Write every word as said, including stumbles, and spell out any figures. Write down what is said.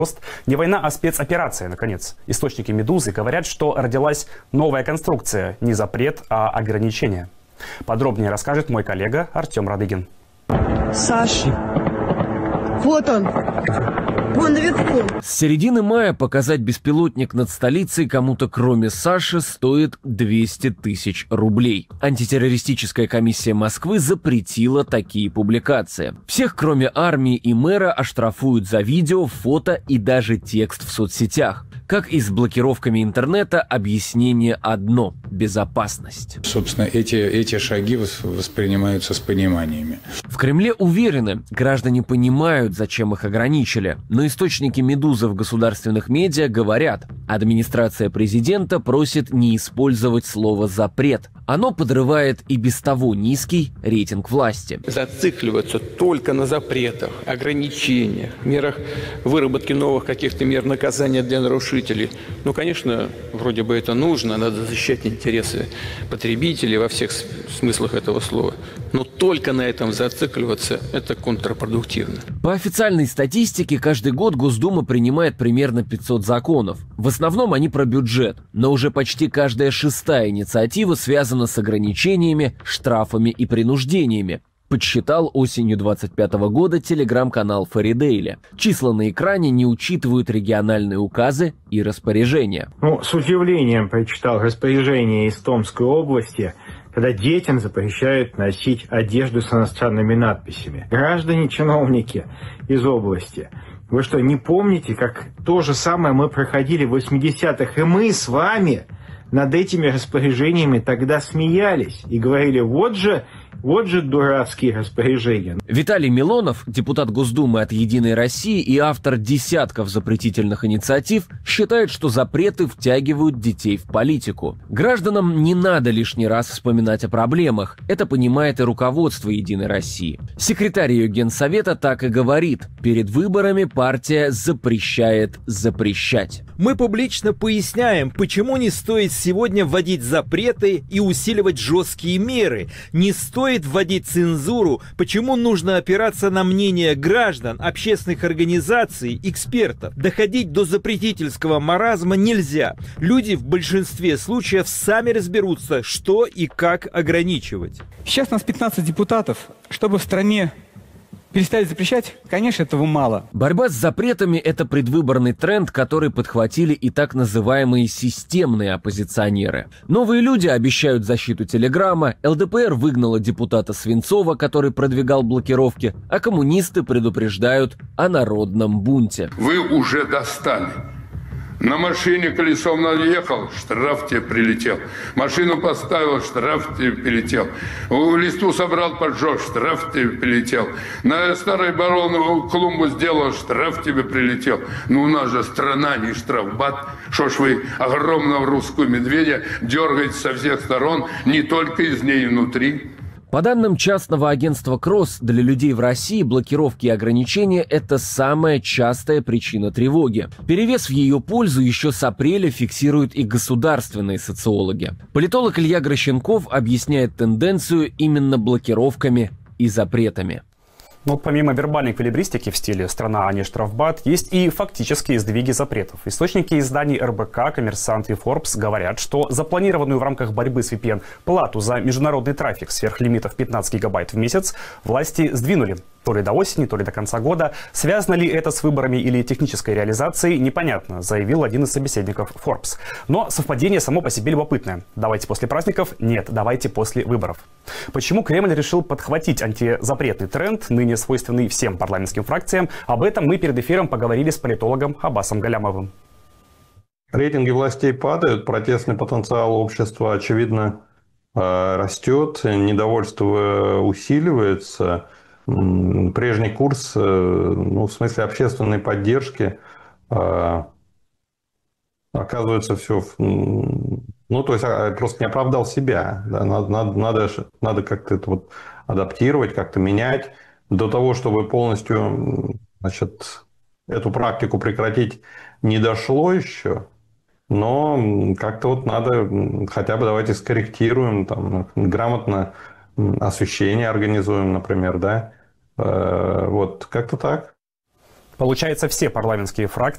Не война, а спецоперация, наконец. Источники «Медузы» говорят, что родилась новая конструкция. Не запрет, а ограничение. Подробнее расскажет мой коллега Артем Радыгин. Саш, вот он. Вон наверху. С середины мая показать беспилотник над столицей кому-то кроме Саши стоит двести тысяч рублей. Антитеррористическая комиссия Москвы запретила такие публикации. Всех, кроме армии и мэра, оштрафуют за видео, фото и даже текст в соцсетях. Как и с блокировками интернета, объяснение одно – безопасность. Собственно, эти, эти шаги воспринимаются с пониманиями. В Кремле уверены, граждане понимают, зачем их ограничили. Но источники «Медузы» в государственных медиа говорят, администрация президента просит не использовать слово «запрет». Оно подрывает и без того низкий рейтинг власти. Зацикливаться только на запретах, ограничениях, мерах выработки новых каких-то мер наказания для нарушителей. Ну, конечно, вроде бы это нужно, надо защищать интересы потребителей во всех смыслах этого слова. Но только на этом зацикливаться – это контрпродуктивно. По официальной статистике, каждый год Госдума принимает примерно пятьсот законов. В основном они про бюджет, но уже почти каждая шестая инициатива связана с ограничениями, штрафами и принуждениями, подсчитал осенью двадцать пятого года телеграм-канал Фаридейли. Числа на экране не учитывают региональные указы и распоряжения. Ну, с удивлением прочитал распоряжение из Томской области, когда детям запрещают носить одежду с иностранными надписями. Граждане-чиновники из области, вы что, не помните, как то же самое мы проходили в восьмидесятых, и мы с вами над этими распоряжениями тогда смеялись и говорили, вот же, вот же дурацкие распоряжения. Виталий Милонов, депутат Госдумы от «Единой России» и автор десятков запретительных инициатив, считает, что запреты втягивают детей в политику. Гражданам не надо лишний раз вспоминать о проблемах. Это понимает и руководство «Единой России». Секретарь ее Генсовета так и говорит: перед выборами партия запрещает запрещать. Мы публично поясняем, почему не стоит сегодня вводить запреты и усиливать жесткие меры. Не стоит вводить цензуру, почему нужно опираться на мнение граждан, общественных организаций, экспертов. Доходить до запретительского маразма нельзя. Люди в большинстве случаев сами разберутся, что и как ограничивать. Сейчас у нас пятнадцать депутатов, чтобы в стране перестали запрещать, конечно, этого мало. Борьба с запретами – это предвыборный тренд, который подхватили и так называемые системные оппозиционеры. Новые люди обещают защиту Телеграма, эл дэ пэ эр выгнала депутата Свинцова, который продвигал блокировки, а коммунисты предупреждают о народном бунте. Вы уже достали. На машине колесом наехал, штраф тебе прилетел. Машину поставил, штраф тебе прилетел. Листву собрал, поджег, штраф тебе прилетел. На старой бароновую клумбу сделал, штраф тебе прилетел. Ну у нас же страна, не штрафбат. Что ж вы огромного русского медведя дергаете со всех сторон, не только из ней внутри. По данным частного агентства «Кросс», для людей в России блокировки и ограничения – это самая частая причина тревоги. Перевес в ее пользу еще с апреля фиксируют и государственные социологи. Политолог Илья Грощенков объясняет тенденцию именно блокировками и запретами. Но помимо вербальной эквилибристики в стиле «страна, а не штрафбат», есть и фактические сдвиги запретов. Источники изданий эр бэ ка, «Коммерсант» и Forbes говорят, что запланированную в рамках борьбы с ви пи эн плату за международный трафик сверх лимитов пятнадцать гигабайт в месяц власти сдвинули. То ли до осени, то ли до конца года. Связано ли это с выборами или технической реализацией, непонятно, заявил один из собеседников Forbes. Но совпадение само по себе любопытное. Давайте после праздников? Нет, давайте после выборов. Почему Кремль решил подхватить антизапретный тренд, ныне свойственный всем парламентским фракциям? Об этом мы перед эфиром поговорили с политологом Аббасом Галямовым. Рейтинги властей падают, протестный потенциал общества, очевидно, растет, недовольство усиливается. Прежний курс, ну, в смысле общественной поддержки, оказывается, все, ну, то есть просто не оправдал себя. Да, надо, надо, надо, надо как-то это вот адаптировать, как-то менять. До того, чтобы полностью, значит, эту практику прекратить, не дошло еще. Но как-то вот надо, хотя бы давайте скорректируем, там, грамотно освещение организуем, например, да. Вот как-то так. Получается, все парламентские фракции